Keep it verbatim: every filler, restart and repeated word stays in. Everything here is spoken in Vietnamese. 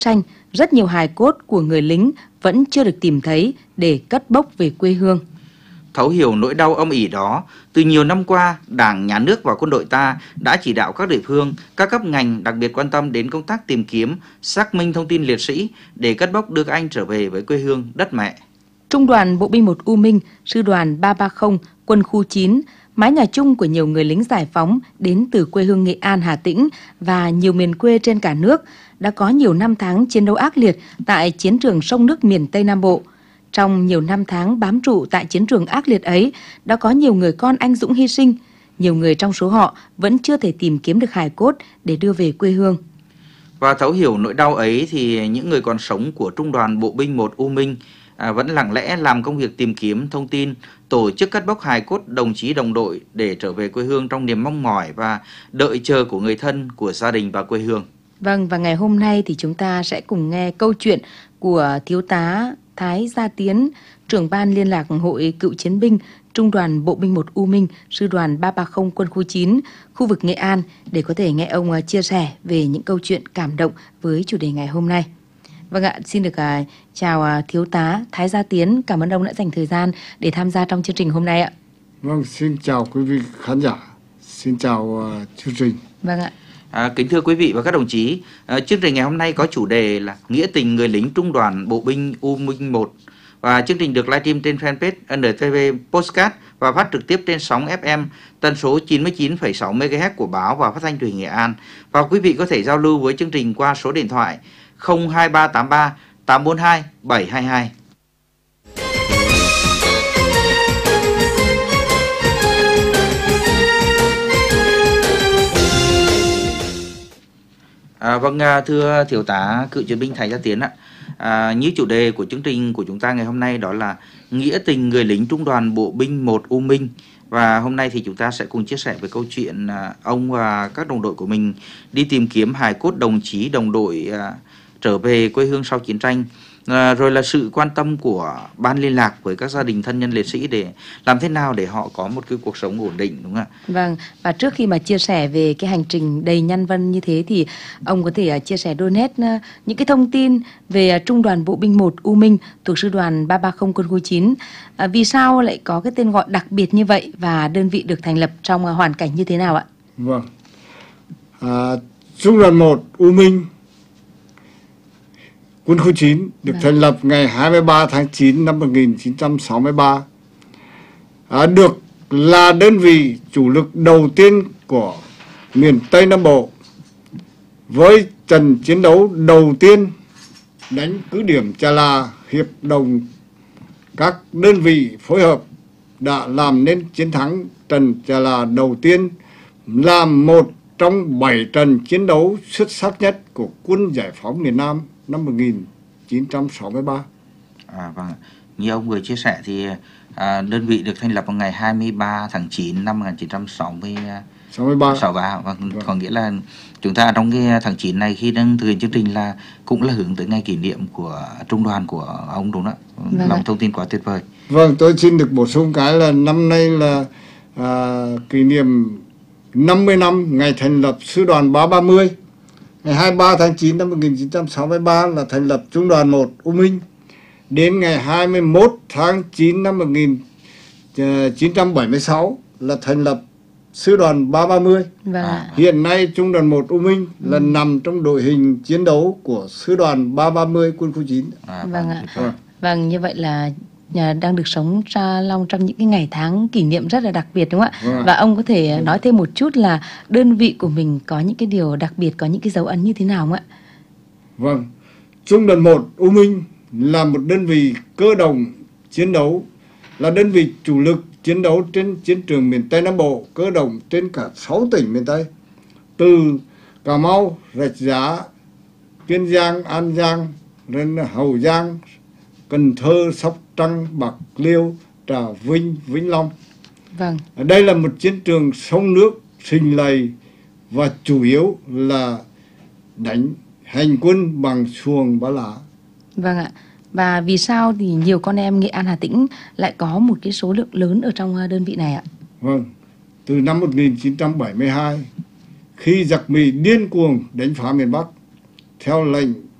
tranh, rất nhiều hài cốt của người lính vẫn chưa được tìm thấy để cất bốc về quê hương. Thấu hiểu nỗi đau âm ỉ đó, từ nhiều năm qua, Đảng, Nhà nước và quân đội ta đã chỉ đạo các địa phương, các cấp ngành đặc biệt quan tâm đến công tác tìm kiếm, xác minh thông tin liệt sĩ để cất bốc đưa các anh trở về với quê hương đất mẹ. Trung đoàn Bộ binh một U Minh, Sư đoàn ba ba không, Quân khu chín, mái nhà chung của nhiều người lính giải phóng đến từ quê hương Nghệ An, Hà Tĩnh và nhiều miền quê trên cả nước đã có nhiều năm tháng chiến đấu ác liệt tại chiến trường sông nước miền Tây Nam Bộ. Trong nhiều năm tháng bám trụ tại chiến trường ác liệt ấy, đã có nhiều người con anh dũng hy sinh, nhiều người trong số họ vẫn chưa thể tìm kiếm được hài cốt để đưa về quê hương. Và thấu hiểu nỗi đau ấy thì những người còn sống của Trung đoàn Bộ binh một U Minh à, vẫn lặng lẽ làm công việc tìm kiếm thông tin, tổ chức cất bốc hài cốt đồng chí đồng đội để trở về quê hương trong niềm mong mỏi và đợi chờ của người thân, của gia đình và quê hương. Vâng, và ngày hôm nay thì chúng ta sẽ cùng nghe câu chuyện của Thiếu tá Thái Gia Tiến, trưởng ban liên lạc Hội Cựu Chiến binh Trung đoàn Bộ binh một U Minh, Sư đoàn ba ba không, Quân khu chín, khu vực Nghệ An để có thể nghe ông chia sẻ về những câu chuyện cảm động với chủ đề ngày hôm nay. Vâng ạ, xin được uh, chào uh, Thiếu tá Thái Gia Tiến, cảm ơn ông đã dành thời gian để tham gia trong chương trình hôm nay ạ. Vâng, xin chào quý vị khán giả, xin chào uh, chương trình. Vâng ạ. À, kính thưa quý vị và các đồng chí, à, chương trình ngày hôm nay có chủ đề là Nghĩa tình người lính Trung đoàn Bộ binh U Minh một. Và chương trình được livestream trên fanpage en tê vê Podcast và phát trực tiếp trên sóng ép em tần số chín mươi chín phẩy sáu mê ga héc của báo và phát thanh truyền hình Nghệ An. Và quý vị có thể giao lưu với chương trình qua số điện thoại không hai ba tám ba tám bốn hai bảy hai hai. À, vâng, thưa Thiếu tá Cựu Chiến binh Thái Gia Tiến ạ, à, như chủ đề của chương trình của chúng ta ngày hôm nay đó là Nghĩa tình người lính Trung đoàn Bộ binh một U Minh. Và hôm nay thì chúng ta sẽ cùng chia sẻ về câu chuyện à, ông và các đồng đội của mình đi tìm kiếm hài cốt đồng chí đồng đội à, trở về quê hương sau chiến tranh. À, rồi là sự quan tâm của ban liên lạc với các gia đình thân nhân liệt sĩ để làm thế nào để họ có một cái cuộc sống ổn định, đúng không ạ? Vâng, và trước khi mà chia sẻ về cái hành trình đầy nhân văn như thế thì ông có thể uh, chia sẻ đôi nét uh, những cái thông tin về uh, Trung đoàn Bộ binh một U Minh thuộc Sư đoàn ba ba không, Quân khu chín. Uh, vì sao lại có cái tên gọi đặc biệt như vậy và đơn vị được thành lập trong uh, hoàn cảnh như thế nào ạ? Vâng, à, Trung đoàn một U Minh Quân khu chín được Vâng. thành lập ngày hai mươi ba tháng chín năm một nghìn chín trăm sáu mươi ba, à, được là đơn vị chủ lực đầu tiên của miền Tây Nam Bộ, với trận chiến đấu đầu tiên đánh cứ điểm Chà La. Hiệp đồng các đơn vị phối hợp đã làm nên chiến thắng trận Chà La đầu tiên, là một trong bảy trận chiến đấu xuất sắc nhất của quân giải phóng miền Nam năm một nghìn chín trăm sáu mươi ba. À, vâng. Như ông vừa chia sẻ thì à, đơn vị được thành lập vào ngày hai mươi ba tháng chín năm một nghìn chín trăm sáu mươi ba. Vâng, vâng. Có nghĩa là chúng ta trong cái tháng chín này khi đang thực hiện chương trình là cũng là hướng tới ngày kỷ niệm của trung đoàn của ông, đúng không ạ? Vâng. Lòng thông tin quá tuyệt vời. Vâng, tôi xin được bổ sung cái là năm nay là à, kỷ niệm năm mươi năm ngày thành lập Sư đoàn ba ba mươi. Ngày hai mươi ba tháng chín năm một nghìn chín trăm sáu mươi ba là thành lập Trung đoàn một U Minh. Đến ngày hai mươi mốt tháng chín năm một nghìn chín trăm bảy mươi sáu là thành lập Sư đoàn ba ba mươi. Vâng. Hiện nay Trung đoàn một U Minh là ừ. nằm trong đội hình chiến đấu của Sư đoàn ba ba mươi Quân khu chín. À, vâng ạ. Vâng. Vâng, như vậy là nhà đang được sống ra long trong những cái ngày tháng kỷ niệm rất là đặc biệt, đúng không ạ? Vâng. Và ông có thể vâng. nói thêm một chút là đơn vị của mình có những cái điều đặc biệt, có những cái dấu ấn như thế nào không ạ? Vâng, Trung đoàn một U Minh là một đơn vị cơ động chiến đấu, là đơn vị chủ lực chiến đấu trên chiến trường miền Tây Nam Bộ, cơ động trên cả sáu tỉnh miền Tây, từ Cà Mau, Rạch Giá, Kiên Giang, An Giang, đến Hậu Giang, Cần Thơ, Sóc Trăng, Bạc Liêu, Trà Vinh, Vĩnh Long. Vâng. Ở đây là một chiến trường sông nước sinh lầy và chủ yếu là đánh hành quân bằng xuồng ba lá. Vâng ạ. Và vì sao thì nhiều con em Nghệ An Hà Tĩnh lại có một cái số lượng lớn ở trong đơn vị này ạ? Vâng, từ năm một nghìn chín trăm bảy mươi hai, khi giặc Mỹ điên cuồng đánh phá miền Bắc, theo lệnh